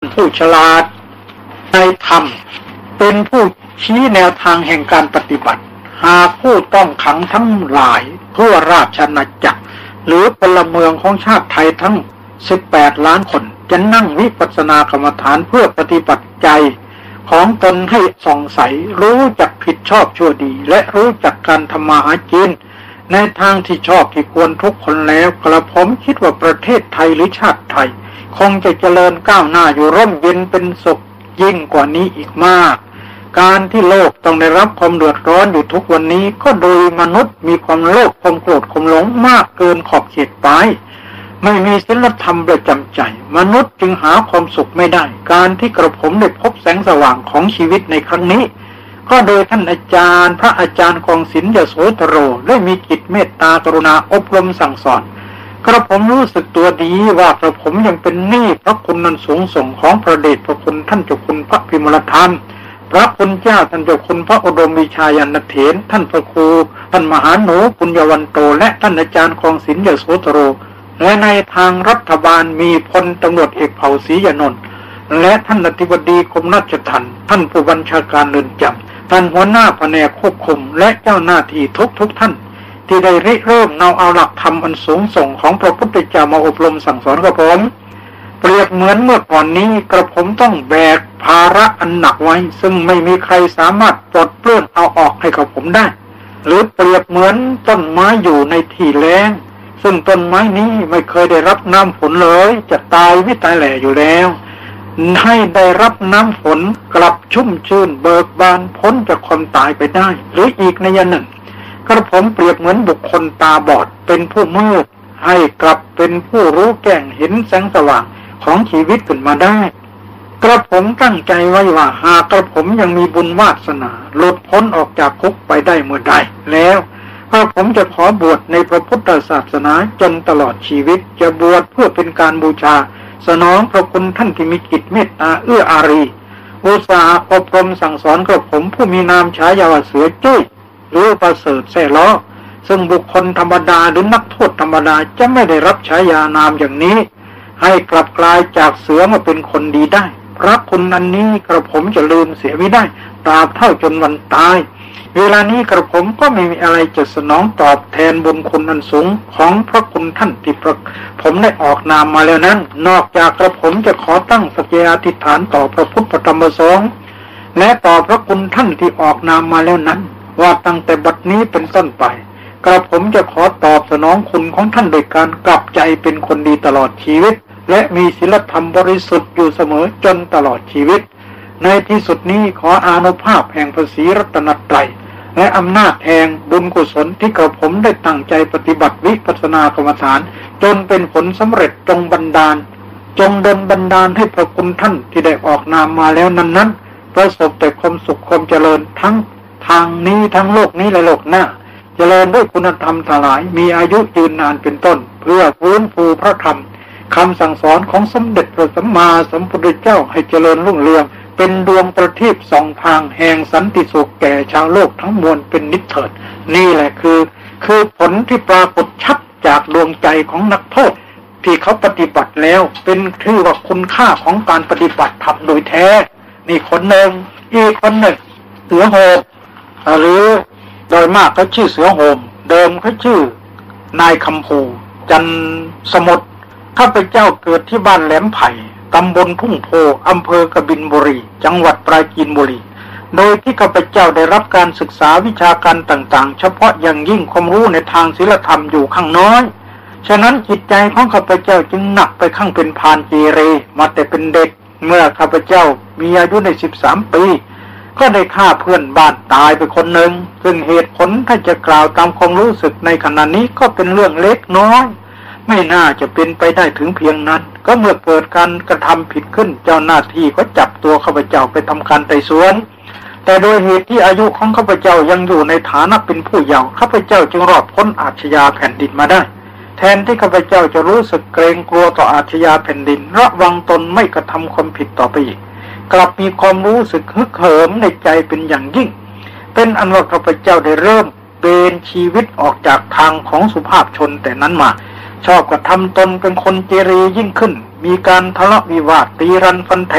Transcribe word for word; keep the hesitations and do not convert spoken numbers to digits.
ผู้ฉลาดในธรรมเป็นผู้ชี้แนวทางแห่งการปฏิบัติหากผู้ต้องขังทั้งหลายทั่วราชอาณาจักรหรือพลเมืองของชาติไทยทั้งสิบแปดล้านคนจะนั่งวิปัสสนากรรมฐานเพื่อปฏิบัติใจของตนให้ส่องใสรู้จักผิดชอบชั่วดีและรู้จักการทำมาหากินในทางที่ชอบที่ควรทุกคนแล้วกระผมคิดว่าประเทศไทยหรือชาติไทยคงจะเจริญก้าวหน้าอยู่ร่มเย็นเป็นสุขยิ่งกว่านี้อีกมากการที่โลกต้องได้รับความเดือดร้อนอยู่ทุกวันนี้ก็โดยมนุษย์มีความโลภความโกรธความหลงมากเกินขอบเขตไปไม่มีศีลธรรมประจำใจมนุษย์จึงหาความสุขไม่ได้การที่กระผมได้พบแสงสว่างของชีวิตในครั้งนี้ก็โดยท่านอาจารย์พระอาจารย์กองศิลป์ยโสธโรได้มีจิตเมตตากรุณาอบรมสั่งสอนกระผมรู้สึกตัวดีว่ากระผมยังเป็นหนี้พระคุณนั้นสูงส่งของพระเดชพระคุณท่านเจ้าคุณพระพิมลธรรมพระคุณเจ้าท่านเจ้าคุณพระอุดมวิชายานเถรท่านพระครูท่านมหาหนูปุญญวันโตและท่านอาจารย์กองศิลป์ยโสธโรและในทางรัฐบาลมีพลตำรวจเอกเผ่าศรียานนท์และท่านอธิบดีกรมราชทัณฑ์ท่านผู้บัญชาการเรือนจำท่านหัวหน้าแผนกควบคุมและเจ้าหน้าที่ทุกทุกท่านที่ได้ริเริ่มนำเอาหลักธรรมอันสูงส่งของพระพุทธเจ้ามาอบรมสั่งสอนกระผมเปรียบเหมือนเมื่อก่อนนี้กระผมต้องแบกภาระอันหนักไว้ซึ่งไม่มีใครสามารถปลดเปลื้องเอาออกให้กับผมได้หรือเปรียบเหมือนต้นไม้อยู่ในที่แล้งซึ่งต้นไม้นี้ไม่เคยได้รับน้ำฝนเลยจะตายไม่ตายแหล่อยู่แล้วให้ได้รับน้ำฝนกลับชุ่มชื่นเบิกบานพ้นจากความตายไปได้หรืออีกในยะหนึ่งกระผมเปรียบเหมือนบุคคลตาบอดเป็นผู้มืดให้กลับเป็นผู้รู้แจ้งเห็นแสงสว่างของชีวิตขึ้นมาได้กระผมตั้งใจไว้ว่าหากกระผมยังมีบุญวาสนาหลุดพ้นออกจากคุกไปได้เมื่อใดแล้วกระผมจะขอบวชในพระพุทธศาสนาจนตลอดชีวิตจะบวชเพื่อเป็นการบูชาสนองพระคุณท่านที่มีจิตเมตตาเอื้ออารีอุตสาหอบรมสั่งสอนกระผมผู้มีนามฉายาว่าเสือจุ้ยหรือประเสริฐแส่ล้อซึ่งบุคคลธรรมดาหรือนักโทษธรรมดาจะไม่ได้รับฉายานามอย่างนี้ให้กลับกลายจากเสือมาเป็นคนดีได้พระคุณอันนี้กระผมจะลืมเสียไม่ได้ตราบเท่าจนวันตายเวลานี้กระผมก็ไม่มีอะไรจะสนองตอบแทนบุญคุณอันสูงของพระคุณท่านที่ผมได้ออกนามมาแล้วนั้นนอกจากกระผมจะขอตั้งสัจจะอธิษฐานต่อพระพุทธพระธรรมพระสงฆ์และต่อพระคุณท่านที่ออกนามมาแล้วนั้นว่าตั้งแต่บัดนี้เป็นต้นไปกระผมจะขอตอบสนองคุณของท่านโดยการกลับใจเป็นคนดีตลอดชีวิตและมีศีลธรรมบริสุทธิ์อยู่เสมอจนตลอดชีวิตในที่สุดนี้ขออานุภาพแห่งพระศรีรัตนตรัยและอำนาจแห่งบุญกุศลที่กระผมได้ตั้งใจปฏิบัติวิปัสสนากรรมฐานจนเป็นผลสำเร็จจงบันดาลจงดลบันดาลให้พระคุณท่านที่ได้ออกนามมาแล้วนั้นนั้นประสบแต่ความสุขความเจริญทั้งทางนี้ทั้งโลกนี้และโลกหน้าเจริญด้วยคุณธรรมทั้งหลายมีอายุยืนนานเป็นต้นเพื่อฟื้นฟูพระธรรมคำสั่งสอนของสมเด็จพระสัมมาสัมพุทธเจ้าให้เจริญรุ่งเรืองเป็นดวงประทีปส่องทางแห่งสันติสุขแก่ชาวโลกทั้งมวลเป็นนิจเถิดนี่แหละคือคือผลที่ปรากฏชัดจากดวงใจของนักโทษที่เขาปฏิบัติแล้วเป็นชื่อว่าคุณค่าของการปฏิบัติธรรมโดยแท้นี่คนหนึ่งอีกคนหนึ่งเสือโหมหรือโดยมากเขาชื่อเสือโหมเดิมเขาชื่อนายคำภูจันสมุทรข้าพเจ้าเกิดที่บ้านแหลมไผ่ตำบลทุ่งโพอำเภอกบินบุรีจังหวัดปราจีนบุรีโดยที่ข้าพเจ้าได้รับการศึกษาวิชาการต่างๆเฉพาะอย่างยิ่งความรู้ในทางศีลธรรมอยู่ข้างน้อยฉะนั้นจิตใจของข้าพเจ้าจึงหนักไปข้างเป็นพาลเกเรมาแต่เป็นเด็กเมื่อข้าพเจ้ามีอายุในสิบสามปีก็ได้ฆ่าเพื่อนบ้านตายไปคนหนึ่งซึ่งเหตุผลถ้าจะกล่าวตามความรู้สึกในขณะนี้ก็เป็นเรื่องเล็กน้อยไม่น่าจะเป็นไปได้ถึงเพียงนั้นก็เมื่อเกิดการกระทำผิดขึ้นเจ้าหน้าที่ก็จับตัวข้าพเจ้าไปทำการไต่สวนแต่โดยเหตุที่อายุของข้าพเจ้ายังอยู่ในฐานะเป็นผู้เยาว์ข้าพเจ้าจึงรอดพ้นอาชญาแผ่นดินมาได้แทนที่ข้าพเจ้าจะรู้สึกเกรงกลัวต่ออาชญาแผ่นดินระวังตนไม่กระทำความผิดต่อไปอีกกลับมีความรู้สึกฮึกเหิมในใจเป็นอย่างยิ่งเป็นอันว่าข้าพเจ้าได้เริ่มเบนชีวิตออกจากทางของสุภาพชนแต่นั้นมาชอบกระทำตนเป็นคนเจเรยิ่งขึ้นมีการทะเลาะวิวาทตีรันฟันแท